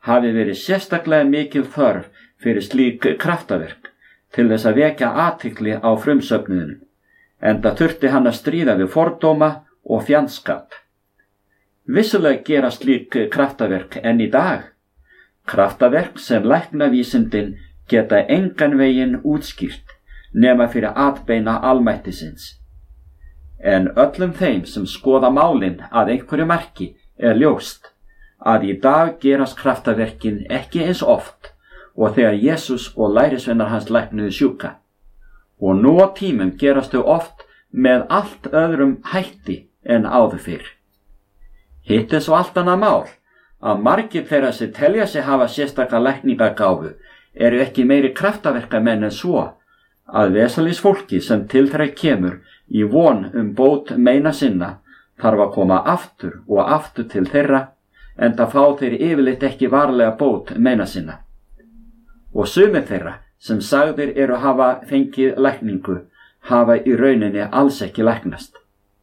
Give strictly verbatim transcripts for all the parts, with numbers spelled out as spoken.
hafi verið sérstaklega mikil þörf fyrir slík kraftaverk til þess að vekja athygli á frumsöfnuðinum, enda þurfti hann að stríða við fordóma og fjandskap. Vissulega gera slík kraftaverk enn í dag, kraftaverk sem læknavísindin geta engan veginn útskýrt nema fyrir atbeina almættisins. En öllum þeim sem skoða málin að einhverju marki er ljóst að í dag gerast kraftaverkin ekki eins oft og þegar Jesús og lærisveinar hans læknuðu sjúka. Og nú á tímum gerast þau oft með allt öðrum hætti en áður fyrr. Hitt er svo allt annað mál að margir þeirra sem telja sig hafa sérstaka lækningagáfu eru ekki meiri kraftaverkamenn en svo að vesalings fólki sem til þeirra kemur í von um bót meina sinna þarf að koma aftur og aftur til þeirra enda fá þeir yfirleitt ekki varlega bót meina sinna. Og sumir þeirra sem sagðir eru hafa fengið lækningu hafa í rauninni alls ekki læknast.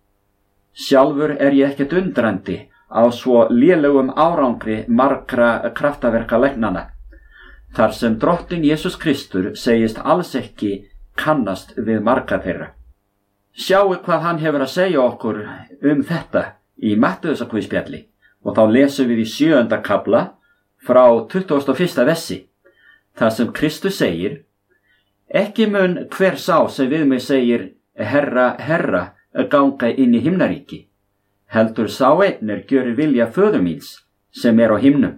Sjálfur er ég ekkert undrandi á svo lélegum árangri margra kraftaverka læknanna, þar sem drottinn Jesús Kristur segist alls ekki kannast við marga þeirra. Sjáu hvað hann hefur að segja okkur um þetta í Mattheusarguðspjalli og þá lesum við í sjöunda kafla frá tuttugasta og fyrsta versi, þar sem Kristus segir: Ekki mun hver sá sem við mig segir Herra, Herra, ganga inn í himnaríki, heldur sá einn er gjörir vilja föður míns sem er á himnum.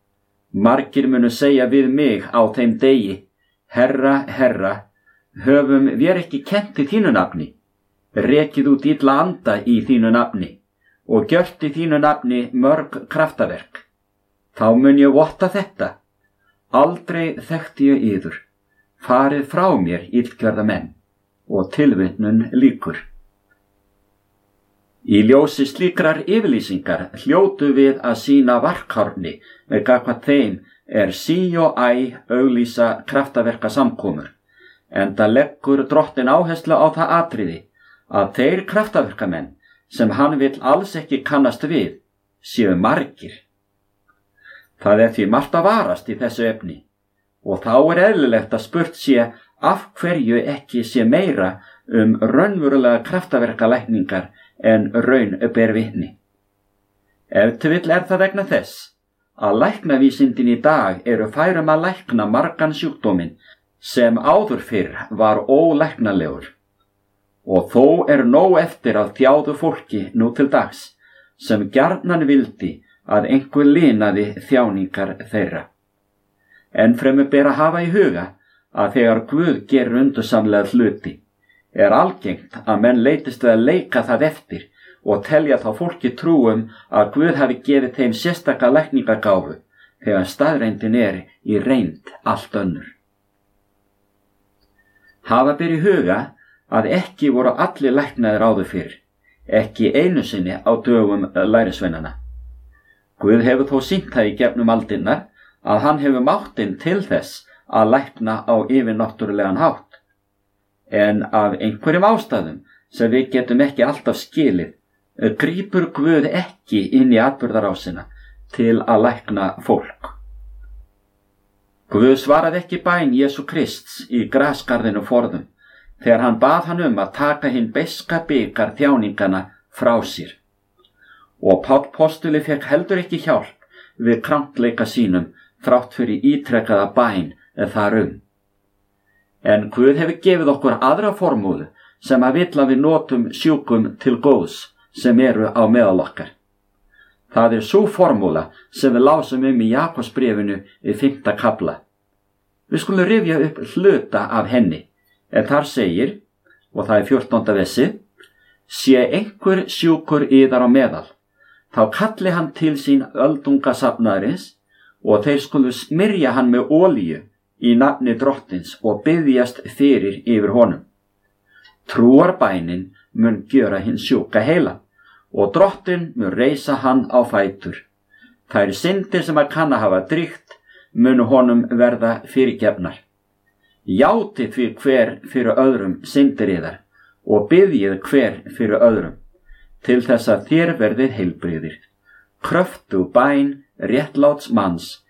Margir munu segja við mig á þeim degi: Herra, Herra, höfum við ekki kennt í þínu nafni, rekið út illa anda í þínu nafni og gjört í þínu nafni mörg kraftaverk. Þá mun ég votta þetta: aldrei þekkti ég yður, farið frá mér illgjörða menn. Og tilvitnun lýkur. Í ljósi slíkrar yfirlýsingar hljótu við að sýna varkárni með gagnvart þeim er sí og æ auglýsa kraftaverka samkomur, enda leggur drottinn áherslu á það atriði að þeir kraftaverkamenn sem hann vill alls ekki kannast við séu margir. Það er því margt að varast í þessu efni og þá er eðlilegt að spurt sé af hverju ekki sé meira um raunverulega kraftaverkalækningar en raun ber vitni. Ef til vill er það vegna þess að læknavísindin í dag eru færum að lækna margan sjúkdóminn sem áður fyrr var ólæknalegur. Og þó er nóg eftir af þjáðu fólki nú til dags sem gjarnan vildi að einhver linaði þjáningar þeirra. En fremur ber að hafa í huga að þegar Guð gerir undursamlega hluti, er algengt að menn leitist við að leika það eftir og telja þá fólki trúum að Guð hafi gefið þeim sérstaka lækningagáfu þegar staðreyndin er í reynd allt önnur. Hafa ber í huga að ekki voru allir læknaðir áður fyrr, ekki einu sinni á dögum lærisveinanna. Guð hefur þó sýnt það í gegnum aldirnar að hann hefur máttinn til þess að lækna á yfirnáttúrulegan hátt. En af einhverjum ástæðum sem við getum ekki alltaf skilið, grípur Guð ekki inn í atburðarásina til að lækna fólk. Guð svaraði ekki bæn Jesú Krists í grasgarðinu forðum, þegar hann bað hann um að taka hinn beiska bikar þjáningana frá sér. Og Páll postuli fekk heldur ekki hjálp við krankleika sínum þrátt fyrir ítrekkaða bæn þar um. En Guð hefur gefið okkur aðra formúlu sem að vill að við notum sjúkum til góðs sem eru á meðal okkar. Það er sú formúla sem við lásum um í Jakobsbréfinu í fimmta kafla. Við skulum rifja upp hluta af henni, en þar segir, og það er fjórtánda versi: sé einhver sjúkur yðar á meðal, þá kalli hann til sín öldungasafnaðarins og þeir skulu smyrja hann með olíu í nafni drottins og biðjast fyrir yfir honum. Trúarbænin mun gjöra hinn sjúka heila og drottinn mun reisa hann á fætur. Þær syndir sem að kann að hafa dríkt munu honum verða fyrirgefnar. Játi því hver fyrir öðrum syndir yðar og biðjið hver fyrir öðrum, til þess að þér verðið heilbrigðir. Kröftu bæn réttláts manns